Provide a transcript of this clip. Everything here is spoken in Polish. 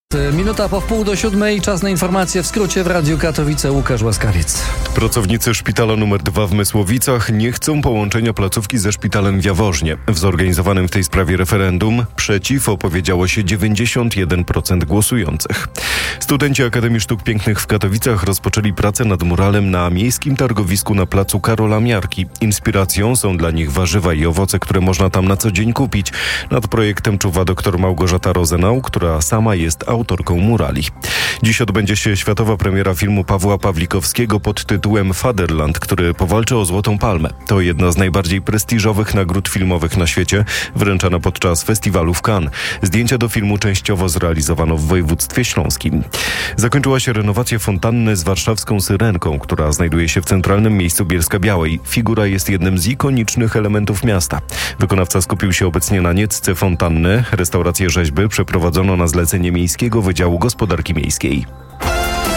Minuta po wpół do 7, czas na informacje w skrócie w Radiu Katowice. Łukasz Łaskawiec. Pracownicy szpitala nr 2 w Mysłowicach nie chcą połączenia placówki ze szpitalem w Jaworznie. W zorganizowanym w tej sprawie referendum przeciw opowiedziało się 91% głosujących. Studenci Akademii Sztuk Pięknych w Katowicach rozpoczęli pracę nad muralem na miejskim targowisku na placu Karola Miarki. Inspiracją są dla nich warzywa i owoce, które można tam na co dzień kupić. Nad projektem czuwa dr Małgorzata Rozenau, która sama jest autorką murali. Dziś odbędzie się światowa premiera filmu Pawła Pawlikowskiego pod tytułem Fatherland, który powalczy o Złotą Palmę. To jedna z najbardziej prestiżowych nagród filmowych na świecie, wręczana podczas festiwalu w Cannes. Zdjęcia do filmu częściowo zrealizowano w województwie śląskim. Zakończyła się renowacja fontanny z warszawską Syrenką, która znajduje się w centralnym miejscu Bielska-Białej. Figura jest jednym z ikonicznych elementów miasta. Wykonawca skupił się obecnie na niecce fontanny. Restaurację rzeźby przeprowadzono na zlecenie Miejskiego Wydziału Gospodarki Miejskiej.